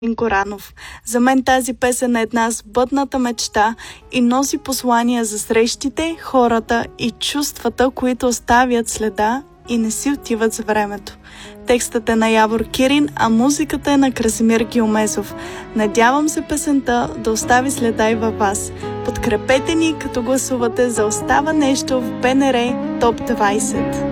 Горанов. За мен тази песен е една сбъдната мечта и носи послания за срещите, хората и чувствата, които оставят следа и не си отиват за времето. Текстът е на Явор Кирин, а музиката е на Красимир Гилмезов. Надявам се песента да остави следа и във вас. Подкрепете ни, като гласувате за Остава нещо в БНР Топ 20.